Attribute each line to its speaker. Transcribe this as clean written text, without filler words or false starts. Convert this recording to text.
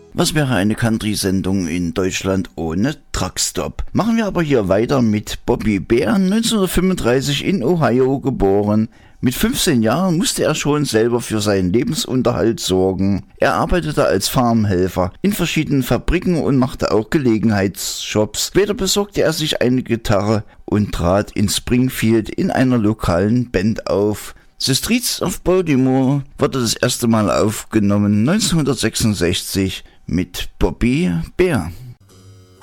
Speaker 1: Was wäre eine Country-Sendung in Deutschland ohne Truckstop? Machen wir aber hier weiter mit Bobby Bear, 1935 in Ohio geboren. Mit 15 Jahren musste er schon selber für seinen Lebensunterhalt sorgen. Er arbeitete als Farmhelfer in verschiedenen Fabriken und machte auch Gelegenheitsjobs. Später besorgte er sich eine Gitarre und trat in Springfield in einer lokalen Band auf. The Streets of Baltimore wurde das erste Mal aufgenommen 1966 mit Bobby Bear.